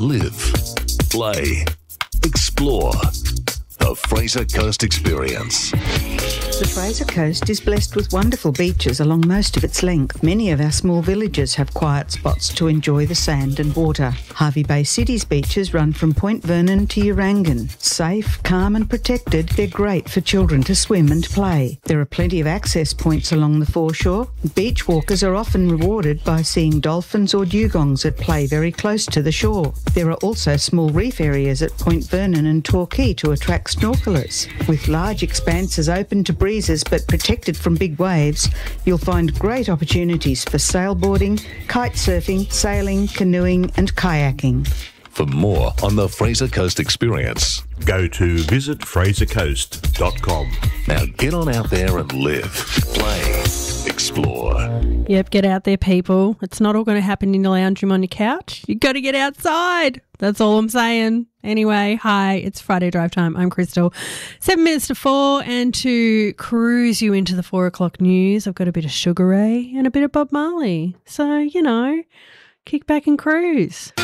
live, play, explore. The Fraser Coast Experience. The Fraser Coast is blessed with wonderful beaches along most of its length. Many of our small villages have quiet spots to enjoy the sand and water. Hervey Bay City's beaches run from Point Vernon to Urangan. Safe, calm and protected, they're great for children to swim and play. There are plenty of access points along the foreshore. Beach walkers are often rewarded by seeing dolphins or dugongs at play very close to the shore. There are also small reef areas at Point Vernon and Torquay to attract snorkelers. With large expanses open to breezes but protected from big waves, you'll find great opportunities for sailboarding, kite surfing, sailing, canoeing and kayaking. For more on the Fraser Coast Experience, go to visitfrasercoast.com. Now get on out there and live, play, explore. Yep, get out there, people. It's not all going to happen in the lounge room on your couch. You got to get outside. That's all I'm saying. Anyway, hi, it's Friday Drive Time. I'm Crystal. 7 minutes to 4, and to cruise you into the 4 o'clock news, I've got a bit of Sugar Ray and a bit of Bob Marley. So, kick back and cruise.